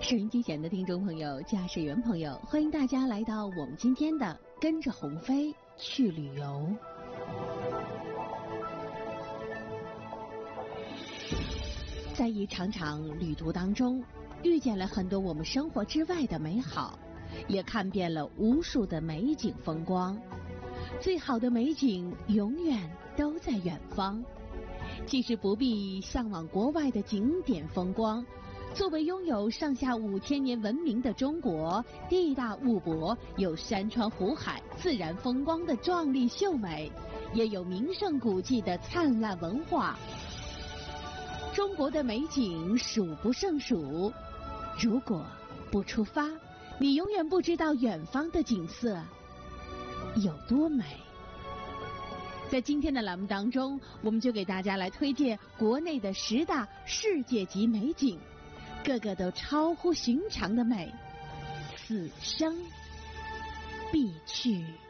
收音机前的听众朋友、驾驶员朋友，欢迎大家来到我们今天的跟着鸿飞去旅游。在一场场旅途当中，遇见了很多我们生活之外的美好，也看遍了无数的美景风光。最好的美景永远都在远方，即使不必向往国外的景点风光，作为拥有上下5000年文明的中国，地大物博，有山川湖海、自然风光的壮丽秀美，也有名胜古迹的灿烂文化。中国的美景数不胜数，如果不出发，你永远不知道远方的景色有多美。在今天的栏目当中，我们就给大家来推荐国内的10大世界级美景，个个都超乎寻常的美，此生必去。